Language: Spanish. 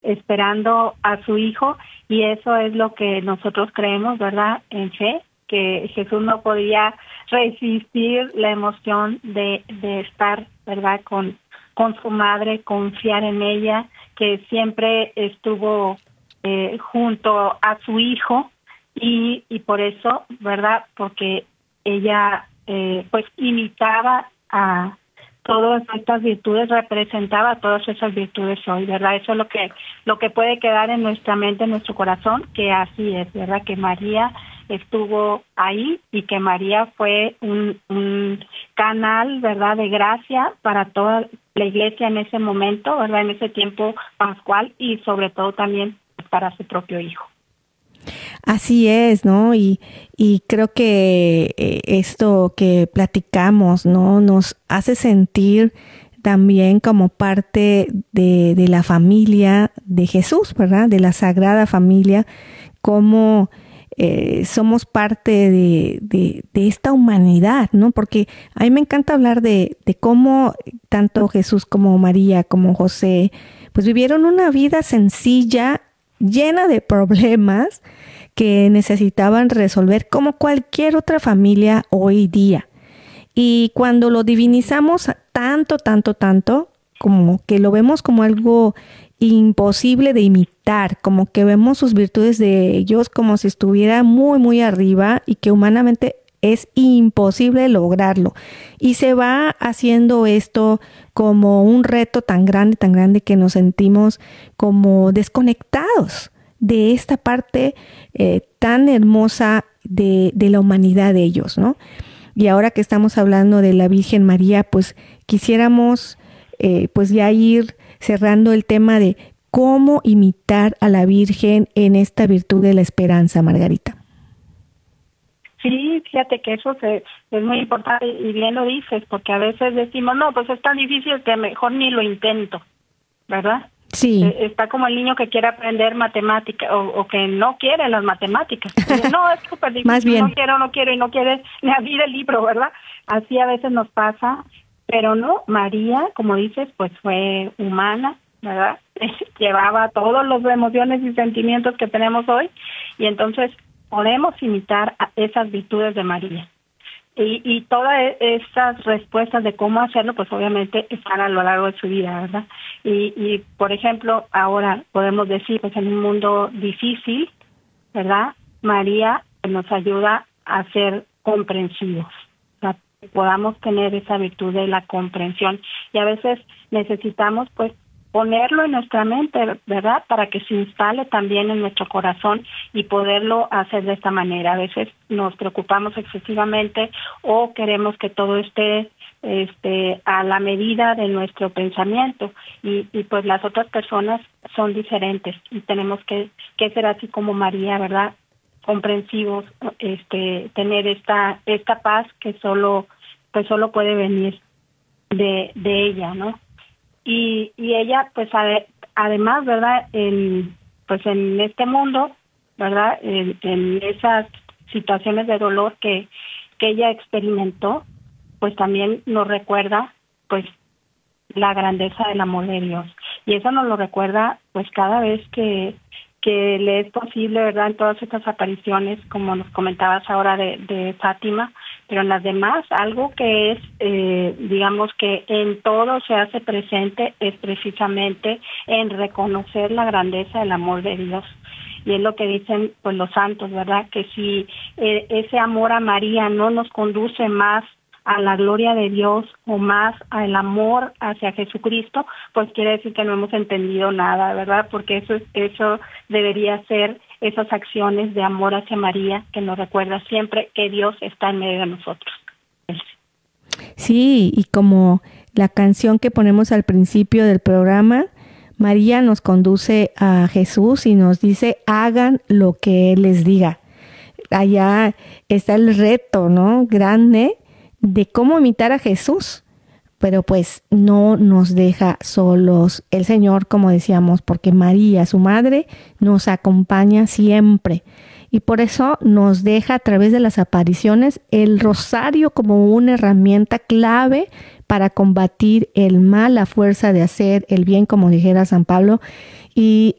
esperando a su hijo, y eso es lo que nosotros creemos, ¿verdad? En fe, que Jesús no podía resistir la emoción de estar, ¿verdad? Con su madre, confiar en ella, que siempre estuvo junto a su hijo, y por eso, ¿verdad? Porque ella pues imitaba a todas estas virtudes, representaba todas esas virtudes hoy, ¿verdad? Eso es lo que puede quedar en nuestra mente, en nuestro corazón, que así es, ¿verdad? Que María estuvo ahí y que María fue un canal, ¿verdad?, de gracia para toda la iglesia en ese momento, ¿verdad?, en ese tiempo pascual, y sobre todo también para su propio hijo. Así es, ¿no? Y creo que esto que platicamos, ¿no?, nos hace sentir también como parte de la familia de Jesús, ¿verdad? De la Sagrada Familia, como somos parte de esta humanidad, ¿no? Porque a mí me encanta hablar de cómo tanto Jesús como María, como José, pues vivieron una vida sencilla, llena de problemas que necesitaban resolver como cualquier otra familia hoy día. Y cuando lo divinizamos tanto, como que lo vemos como algo imposible de imitar, como que vemos sus virtudes de ellos como si estuviera muy, muy arriba y que humanamente es imposible lograrlo. Y se va haciendo esto como un reto tan grande que nos sentimos como desconectados de esta parte tan hermosa de la humanidad de ellos, ¿no? Y ahora que estamos hablando de la Virgen María, pues quisiéramos pues ya ir cerrando el tema de cómo imitar a la Virgen en esta virtud de la esperanza, Margarita. Sí, fíjate que eso es muy importante, y bien lo dices, porque a veces decimos, no, pues es tan difícil que mejor ni lo intento, ¿verdad? Sí. Está como el niño que quiere aprender matemáticas o que no quiere las matemáticas. No, es súper difícil. Más bien. No quiero y no quiere ni abrir el libro, ¿verdad? Así a veces nos pasa, pero no, María, como dices, pues fue humana, ¿verdad? Llevaba todas las emociones y sentimientos que tenemos hoy, y entonces podemos imitar a esas virtudes de María. Y todas esas respuestas de cómo hacerlo, pues obviamente están a lo largo de su vida, ¿verdad? Y por ejemplo, ahora podemos decir, pues en un mundo difícil, ¿verdad?, María nos ayuda a ser comprensivos, ¿verdad? Que podamos tener esa virtud de la comprensión. Y a veces necesitamos, pues, ponerlo en nuestra mente, ¿verdad?, para que se instale también en nuestro corazón y poderlo hacer de esta manera. A veces nos preocupamos excesivamente o queremos que todo esté a la medida de nuestro pensamiento, y pues las otras personas son diferentes y tenemos que ser así como María, ¿verdad?, comprensivos, tener esta paz que solo puede venir de ella, ¿no? Y ella, pues, además, ¿verdad?, en este mundo, ¿verdad?, en esas situaciones de dolor que ella experimentó, pues también nos recuerda, pues, la grandeza del amor de Dios. Y eso nos lo recuerda, pues, cada vez que le es posible, ¿verdad?, en todas estas apariciones, como nos comentabas ahora de Fátima, pero en las demás, algo que es, digamos que en todo se hace presente, es precisamente en reconocer la grandeza del amor de Dios. Y es lo que dicen, pues, los santos, ¿verdad?, que si ese amor a María no nos conduce más a la gloria de Dios o más al amor hacia Jesucristo, pues quiere decir que no hemos entendido nada, ¿verdad? Porque eso debería ser esas acciones de amor hacia María, que nos recuerda siempre que Dios está en medio de nosotros. Sí, y como la canción que ponemos al principio del programa, María nos conduce a Jesús y nos dice, hagan lo que Él les diga. Allá está el reto, ¿no?, grande de cómo imitar a Jesús, pero pues no nos deja solos el Señor, como decíamos, porque María, su madre, nos acompaña siempre. Y por eso nos deja a través de las apariciones el rosario como una herramienta clave para combatir el mal, la fuerza de hacer el bien, como dijera San Pablo. Y